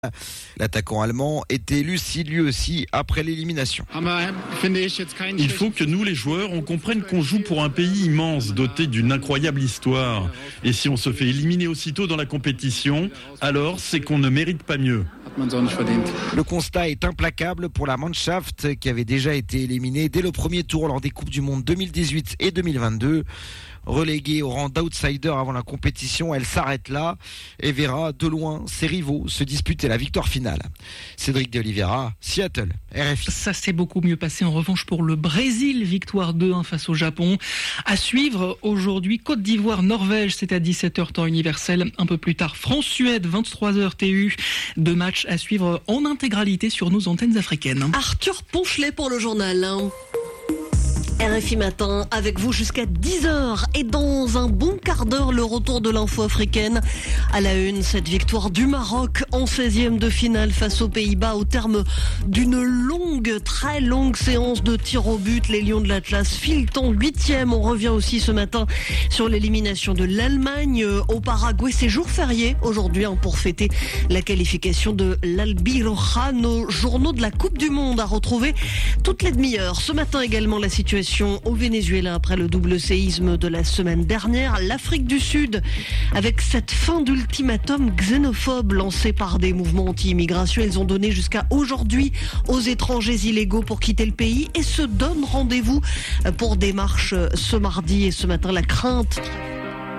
L'attaquant allemand était lucide lui aussi après l'élimination. Il faut que nous les joueurs, on comprenne qu'on joue pour un pays immense, doté d'une incroyable histoire. Et si on se fait éliminer aussitôt dans la compétition, alors c'est qu'on ne mérite pas mieux. Le constat est implacable pour la Mannschaft qui avait déjà été éliminée dès le premier tour lors des Coupes du Monde 2018 et 2022. Reléguée au rang d'outsider avant la compétition, elle s'arrête là et verra de loin ses rivaux se disputer la victoire finale. Cédric de Oliveira, Seattle, RFI. Ça s'est beaucoup mieux passé en revanche pour le Brésil, victoire 2-1 face au Japon. À suivre aujourd'hui, Côte d'Ivoire, Norvège, c'est à 17h temps universel. Un peu plus tard, France-Suède, 23h TU. 2 matchs à suivre en intégralité sur nos antennes africaines. Arthur Ponchelet pour le journal. RFI Matin, avec vous jusqu'à 10h. Et dans un bon quart d'heure, le retour de l'info africaine. À la une, cette victoire du Maroc en 16e de finale face aux Pays-Bas au terme d'une très longue séance de tir au but. Les Lions de l'Atlas filent en 8e. On revient aussi ce matin sur l'élimination de l'Allemagne au Paraguay. C'est jour férié aujourd'hui pour fêter la qualification de l'Albiroja. Nos journaux de la Coupe du Monde à retrouver toutes les demi-heures. Ce matin également, la situation au Venezuela après le double séisme de la semaine dernière. L'Afrique du Sud avec cette fin d'ultimatum xénophobe lancé par des mouvements anti-immigration. Ils ont donné jusqu'à aujourd'hui aux étrangers illégaux pour quitter le pays et se donnent rendez-vous pour des marches ce mardi et ce matin. La crainte